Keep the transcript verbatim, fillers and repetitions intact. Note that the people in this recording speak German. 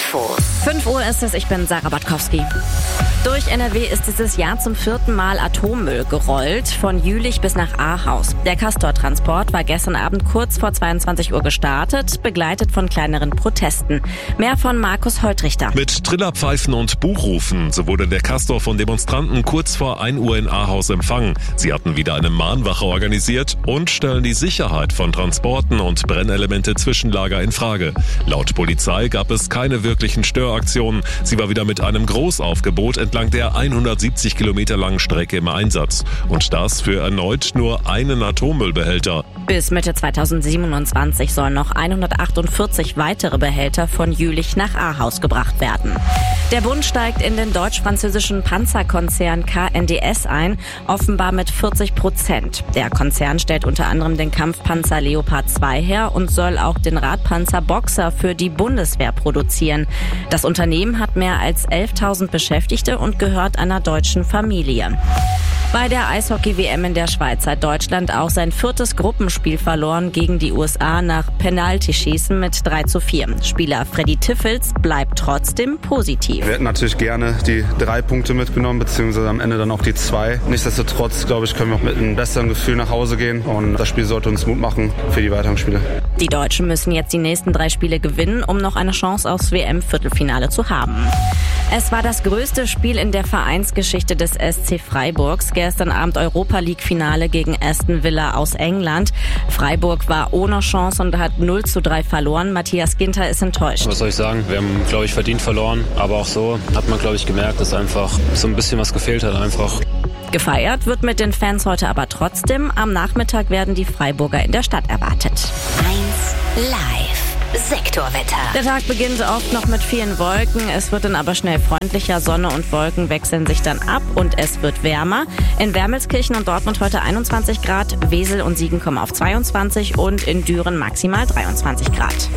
Infos. fünf Uhr ist es, ich bin Sarah Batkowski. Durch N R W ist dieses Jahr zum vierten Mal Atommüll gerollt, von Jülich bis nach Ahaus. Der Castor-Transport war gestern Abend kurz vor zweiundzwanzig Uhr gestartet, begleitet von kleineren Protesten. Mehr von Markus Holtrichter. Mit Trillerpfeifen und Buchrufen, so wurde der Castor von Demonstranten kurz vor ein Uhr in Ahaus empfangen. Sie hatten wieder eine Mahnwache organisiert und stellen die Sicherheit von Transporten und Brennelemente-Zwischenlager in Frage. Laut Polizei gab es keine wirklichen Störaktionen. Sie war wieder mit einem Großaufgebot entlang der hundertsiebzig Kilometer langen Strecke im Einsatz. Und das für erneut nur einen Atommüllbehälter. Bis Mitte zweitausendsiebenundzwanzig sollen noch hundertachtundvierzig weitere Behälter von Jülich nach Ahaus gebracht werden. Der Bund steigt in den deutsch-französischen Panzerkonzern K N D S ein, offenbar mit vierzig Prozent. Der Konzern stellt unter anderem den Kampfpanzer Leopard zwei her und soll auch den Radpanzer Boxer für die Bundeswehr produzieren. Das Unternehmen hat mehr als elftausend Beschäftigte und gehört einer deutschen Familie. Bei der Eishockey-W M in der Schweiz hat Deutschland auch sein viertes Gruppenspiel verloren gegen die U S A nach Penaltyschießen mit drei zu vier. Spieler Freddy Tiffels bleibt trotzdem positiv. Wir hätten natürlich gerne die drei Punkte mitgenommen, beziehungsweise am Ende dann auch die zwei. Nichtsdestotrotz, glaube ich, können wir auch mit einem besseren Gefühl nach Hause gehen und das Spiel sollte uns Mut machen für die weiteren Spiele. Die Deutschen müssen jetzt die nächsten drei Spiele gewinnen, um noch eine Chance aufs W M-Viertelfinale zu haben. Es war das größte Spiel in der Vereinsgeschichte des S C Freiburgs. Gestern Abend Europa-League-Finale gegen Aston Villa aus England. Freiburg war ohne Chance und hat null zu drei verloren. Matthias Ginter ist enttäuscht. Was soll ich sagen? Wir haben, glaube ich, verdient verloren. Aber auch so hat man, glaube ich, gemerkt, dass einfach so ein bisschen was gefehlt hat einfach. Gefeiert wird mit den Fans heute aber trotzdem. Am Nachmittag werden die Freiburger in der Stadt erwartet. eins Live. Sektorwetter. Der Tag beginnt oft noch mit vielen Wolken. Es wird dann aber schnell freundlicher. Sonne und Wolken wechseln sich dann ab und es wird wärmer. In Wermelskirchen und Dortmund heute einundzwanzig Grad, Wesel und Siegen kommen auf zweiundzwanzig und in Düren maximal dreiundzwanzig Grad.